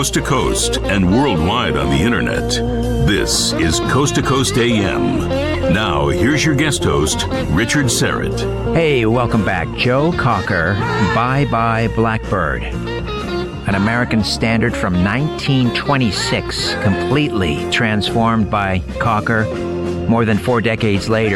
coast to coast and worldwide on the internet. This is Coast to Coast AM. Now, here's your guest host, Richard Syrett. Hey, welcome back. Joe Cocker, Bye Bye Blackbird. An American standard from 1926, completely transformed by Cocker more than 4 decades later.